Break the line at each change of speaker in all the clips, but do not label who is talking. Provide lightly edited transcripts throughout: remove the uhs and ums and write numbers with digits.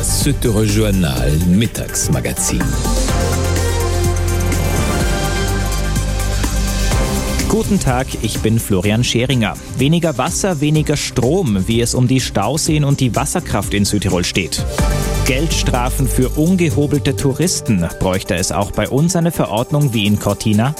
Das Südtiroler Journal Mittagsmagazin.
Guten Tag, ich bin Florian Scheringer. Weniger Wasser, weniger Strom, wie es um die Stauseen und die Wasserkraft in Südtirol steht. Geldstrafen für ungehobelte Touristen. Bräuchte es auch bei uns eine Verordnung wie in Cortina?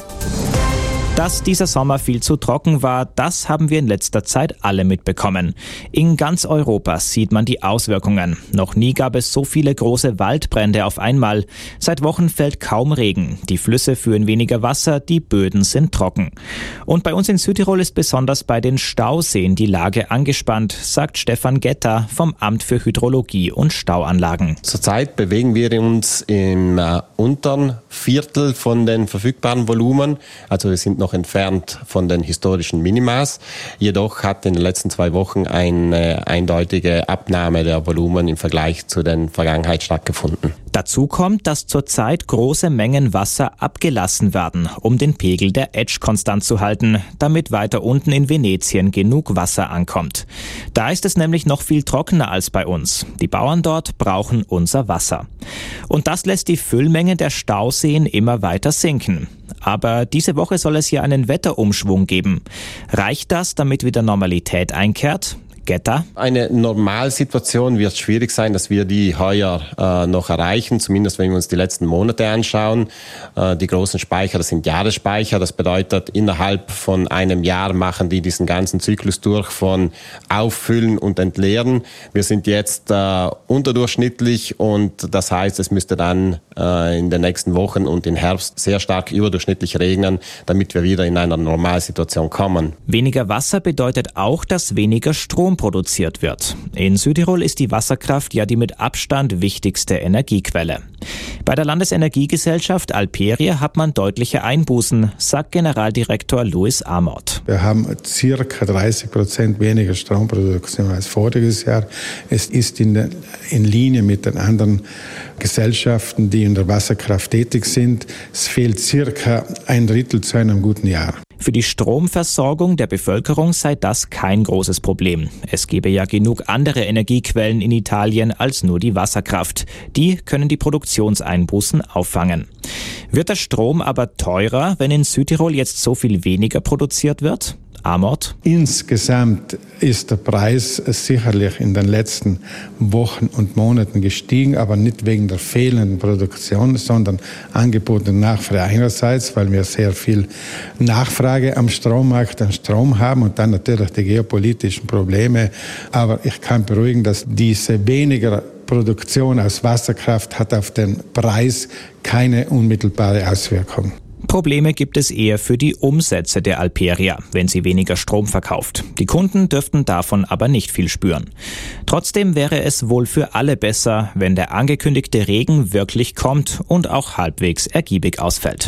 Dass dieser Sommer viel zu trocken war, das haben wir in letzter Zeit alle mitbekommen. In ganz Europa sieht man die Auswirkungen. Noch nie gab es so viele große Waldbrände auf einmal. Seit Wochen fällt kaum Regen. Die Flüsse führen weniger Wasser, die Böden sind trocken. Und bei uns in Südtirol ist besonders bei den Stauseen die Lage angespannt, sagt Stefan Getter vom Amt für Hydrologie und Stauanlagen.
Zurzeit bewegen wir uns im unteren Viertel von den verfügbaren Volumen. Also wir sind noch entfernt von den historischen Minimas. Jedoch hat in den letzten 2 Wochen eine eindeutige Abnahme der Volumen im Vergleich zu der Vergangenheit stattgefunden.
Dazu kommt, dass zurzeit große Mengen Wasser abgelassen werden, um den Pegel der Etsch konstant zu halten, damit weiter unten in Venetien genug Wasser ankommt. Da ist es nämlich noch viel trockener als bei uns. Die Bauern dort brauchen unser Wasser. Und das lässt die Füllmenge der Stauseen immer weiter sinken. Aber diese Woche soll es hier einen Wetterumschwung geben. Reicht das, damit wieder Normalität einkehrt? Getter?
Eine Normalsituation wird schwierig sein, dass wir die heuer noch erreichen, zumindest wenn wir uns die letzten Monate anschauen. Die großen Speicher, das sind Jahresspeicher, das bedeutet, innerhalb von einem Jahr machen die diesen ganzen Zyklus durch von Auffüllen und Entleeren. Wir sind jetzt unterdurchschnittlich und das heißt, es müsste dann in den nächsten Wochen und im Herbst sehr stark überdurchschnittlich regnen, damit wir wieder in eine Normalsituation kommen.
Weniger Wasser bedeutet auch, dass weniger Strom produziert wird. In Südtirol ist die Wasserkraft ja die mit Abstand wichtigste Energiequelle. Bei der Landesenergiegesellschaft Alperia hat man deutliche Einbußen, sagt Generaldirektor Louis Amort.
Wir haben circa 30% weniger Stromproduktion als voriges Jahr. Es ist in Linie mit den anderen Gesellschaften, die in der Wasserkraft tätig sind. Es fehlt circa 1/3 zu einem guten Jahr.
Für die Stromversorgung der Bevölkerung sei das kein großes Problem. Es gebe ja genug andere Energiequellen in Italien als nur die Wasserkraft. Die können die Produktionseinbußen auffangen. Wird der Strom aber teurer, wenn in Südtirol jetzt so viel weniger produziert wird? Amort?
Insgesamt ist der Preis sicherlich in den letzten Wochen und Monaten gestiegen, aber nicht wegen der fehlenden Produktion, sondern Angebot und Nachfrage einerseits, weil wir sehr viel Nachfrage am Strommarkt, an Strom haben und dann natürlich die geopolitischen Probleme. Aber ich kann beruhigen, dass diese weniger Produktion aus Wasserkraft hat auf den Preis keine unmittelbare Auswirkung.
Probleme gibt es eher für die Umsätze der Alperia, wenn sie weniger Strom verkauft. Die Kunden dürften davon aber nicht viel spüren. Trotzdem wäre es wohl für alle besser, wenn der angekündigte Regen wirklich kommt und auch halbwegs ergiebig ausfällt.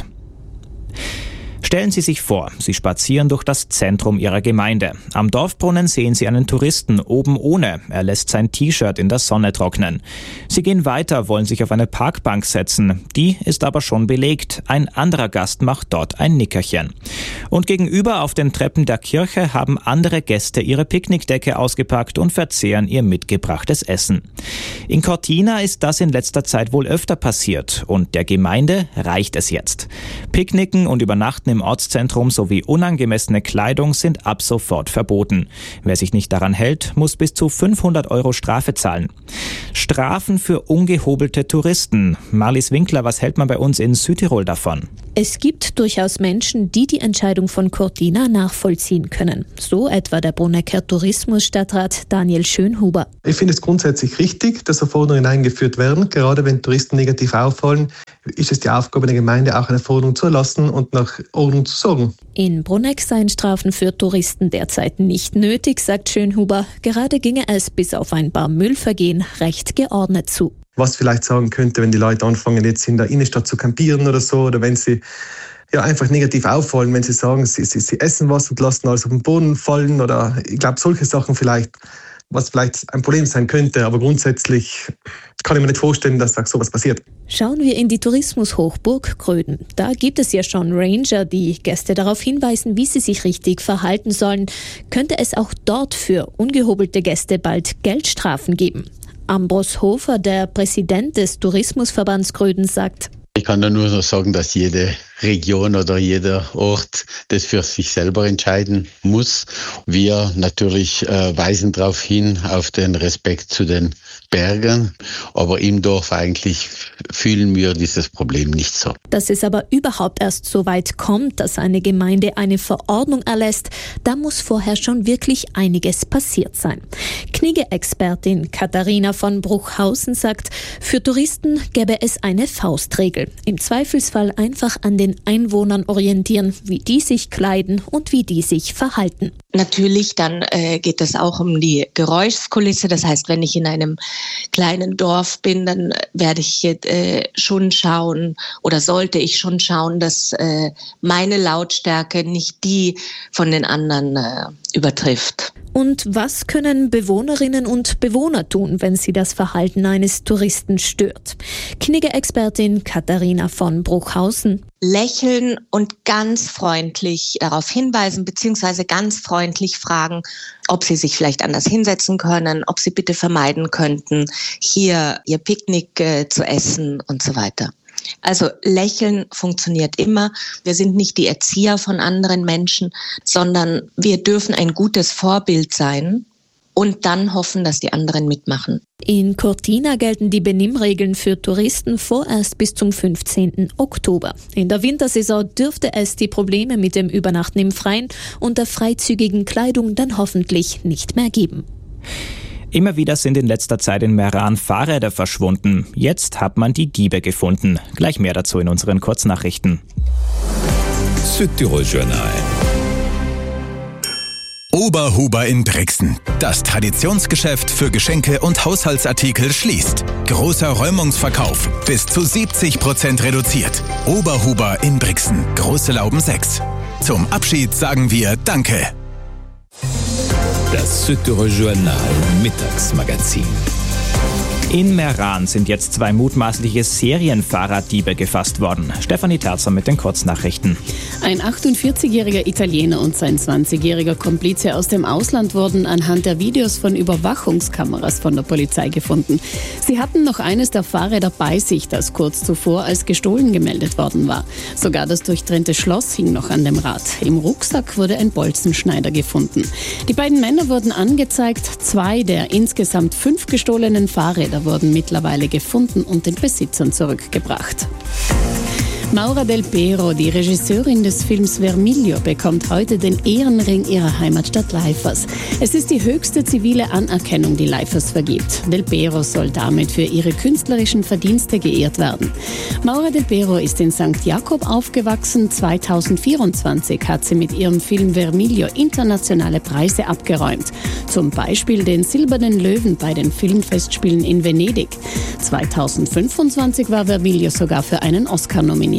Stellen Sie sich vor, Sie spazieren durch das Zentrum Ihrer Gemeinde. Am Dorfbrunnen sehen Sie einen Touristen, oben ohne. Er lässt sein T-Shirt in der Sonne trocknen. Sie gehen weiter, wollen sich auf eine Parkbank setzen. Die ist aber schon belegt. Ein anderer Gast macht dort ein Nickerchen. Und gegenüber auf den Treppen der Kirche haben andere Gäste ihre Picknickdecke ausgepackt und verzehren ihr mitgebrachtes Essen. In Cortina ist das in letzter Zeit wohl öfter passiert und der Gemeinde reicht es jetzt. Picknicken und Übernachten im Ortszentrum sowie unangemessene Kleidung sind ab sofort verboten. Wer sich nicht daran hält, muss bis zu 500 € Strafe zahlen. Strafen für ungehobelte Touristen. Marlies Winkler, was hält man bei uns in Südtirol davon?
Es gibt durchaus Menschen, die die Entscheidung von Cortina nachvollziehen können. So etwa der Brunecker Tourismusstadtrat Daniel Schönhuber.
Ich finde es grundsätzlich richtig, dass Verordnungen eingeführt werden. Gerade wenn Touristen negativ auffallen, ist es die Aufgabe der Gemeinde, auch eine Verordnung zu erlassen und nach Ordnung zu sorgen.
In Bruneck seien Strafen für Touristen derzeit nicht nötig, sagt Schönhuber. Gerade ginge es bis auf ein paar Müllvergehen recht geordnet zu.
Was vielleicht sagen könnte, wenn die Leute anfangen, jetzt in der Innenstadt zu campieren oder so, oder wenn sie einfach negativ auffallen, wenn sie sagen, sie essen was und lassen alles auf den Boden fallen, oder ich glaube, solche Sachen vielleicht, was vielleicht ein Problem sein könnte, aber grundsätzlich kann ich mir nicht vorstellen, dass da sowas passiert.
Schauen wir in die Tourismushochburg Gröden. Da gibt es ja schon Ranger, die Gäste darauf hinweisen, wie sie sich richtig verhalten sollen. Könnte es auch dort für ungehobelte Gäste bald Geldstrafen geben? Ambros Hofer, der Präsident des Tourismusverbands Gröden, sagt:
Ich kann da nur noch sagen, dass jede Region oder jeder Ort das für sich selber entscheiden muss. Wir natürlich weisen darauf hin, auf den Respekt zu den Bergen. Aber im Dorf eigentlich fühlen wir dieses Problem nicht so.
Dass es aber überhaupt erst so weit kommt, dass eine Gemeinde eine Verordnung erlässt, da muss vorher schon wirklich einiges passiert sein. Knigge-Expertin Katharina von Bruchhausen sagt, für Touristen gäbe es eine Faustregel. Im Zweifelsfall einfach an den Einwohnern orientieren, wie die sich kleiden und wie die sich verhalten.
Natürlich, dann geht es auch um die Geräuschkulisse. Das heißt, wenn ich in einem kleinen Dorf bin, dann werde ich schon schauen oder sollte ich schon schauen, dass meine Lautstärke nicht die von den anderen übertrifft.
Und was können Bewohnerinnen und Bewohner tun, wenn sie das Verhalten eines Touristen stört? Knigge-Expertin Katharina von Bruchhausen.
Lächeln und ganz freundlich darauf hinweisen bzw. ganz freundlich fragen, ob sie sich vielleicht anders hinsetzen können, ob sie bitte vermeiden könnten, hier ihr Picknick zu essen und so weiter. Also Lächeln funktioniert immer. Wir sind nicht die Erzieher von anderen Menschen, sondern wir dürfen ein gutes Vorbild sein und dann hoffen, dass die anderen mitmachen.
In Cortina gelten die Benimmregeln für Touristen vorerst bis zum 15. Oktober. In der Wintersaison dürfte es die Probleme mit dem Übernachten im Freien und der freizügigen Kleidung dann hoffentlich nicht mehr geben.
Immer wieder sind in letzter Zeit in Meran Fahrräder verschwunden. Jetzt hat man die Diebe gefunden. Gleich mehr dazu in unseren Kurznachrichten.
Südtirol Journal.
Oberhuber in Brixen. Das Traditionsgeschäft für Geschenke und Haushaltsartikel schließt. Großer Räumungsverkauf. Bis zu 70% reduziert. Oberhuber in Brixen. Große Lauben 6. Zum Abschied sagen wir Danke.
Das Südtirol Journal Mittagsmagazin.
In Meran sind jetzt 2 mutmaßliche Serienfahrraddiebe gefasst worden. Stefanie Terzer mit den Kurznachrichten.
Ein 48-jähriger Italiener und sein 20-jähriger Komplize aus dem Ausland wurden anhand der Videos von Überwachungskameras von der Polizei gefunden. Sie hatten noch eines der Fahrräder bei sich, das kurz zuvor als gestohlen gemeldet worden war. Sogar das durchtrennte Schloss hing noch an dem Rad. Im Rucksack wurde ein Bolzenschneider gefunden. Die beiden Männer wurden angezeigt. 2 der insgesamt 5 gestohlenen Fahrräder wurden mittlerweile gefunden und den Besitzern zurückgebracht. Maura Del Pero, die Regisseurin des Films Vermiglio, bekommt heute den Ehrenring ihrer Heimatstadt Leifers. Es ist die höchste zivile Anerkennung, die Leifers vergibt. Del Pero soll damit für ihre künstlerischen Verdienste geehrt werden. Maura Del Pero ist in St. Jakob aufgewachsen. 2024 hat sie mit ihrem Film Vermiglio internationale Preise abgeräumt. Zum Beispiel den Silbernen Löwen bei den Filmfestspielen in Venedig. 2025 war Vermiglio sogar für einen Oscar nominiert.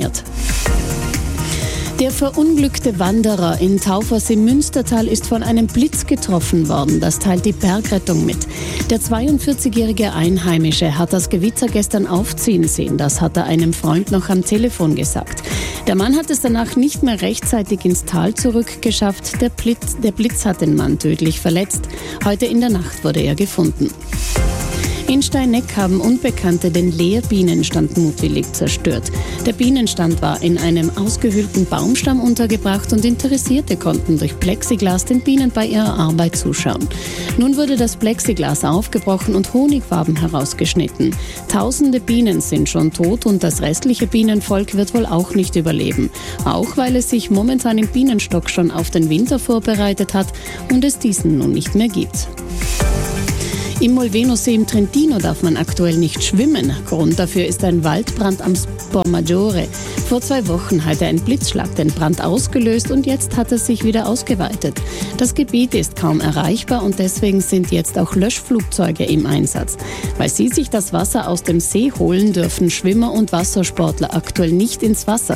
Der verunglückte Wanderer in Taufers im Münstertal ist von einem Blitz getroffen worden. Das teilt die Bergrettung mit. Der 42-jährige Einheimische hat das Gewitter gestern aufziehen sehen. Das hat er einem Freund noch am Telefon gesagt. Der Mann hat es danach nicht mehr rechtzeitig ins Tal zurückgeschafft. Der Blitz hat den Mann tödlich verletzt. Heute in der Nacht wurde er gefunden. In Steineck haben Unbekannte den Lehrbienenstand mutwillig zerstört. Der Bienenstand war in einem ausgehöhlten Baumstamm untergebracht und Interessierte konnten durch Plexiglas den Bienen bei ihrer Arbeit zuschauen. Nun wurde das Plexiglas aufgebrochen und Honigwaben herausgeschnitten. Tausende Bienen sind schon tot und das restliche Bienenvolk wird wohl auch nicht überleben. Auch weil es sich momentan im Bienenstock schon auf den Winter vorbereitet hat und es diesen nun nicht mehr gibt. Im Molvenosee im Trentino darf man aktuell nicht schwimmen. Grund dafür ist ein Waldbrand am Spormaggiore. Vor 2 Wochen hatte ein Blitzschlag den Brand ausgelöst und jetzt hat es sich wieder ausgeweitet. Das Gebiet ist kaum erreichbar und deswegen sind jetzt auch Löschflugzeuge im Einsatz. Weil sie sich das Wasser aus dem See holen, dürfen Schwimmer und Wassersportler aktuell nicht ins Wasser.